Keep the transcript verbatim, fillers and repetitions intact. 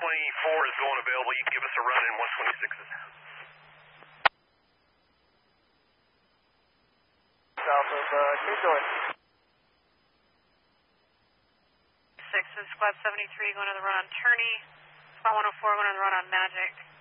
twenty-four is going available. You can give us a run in one twenty-sixes. South of uh, Cape Joy. Six is Squad seventy-three going on the run on Turney. Squad one oh four going on the run on Magic.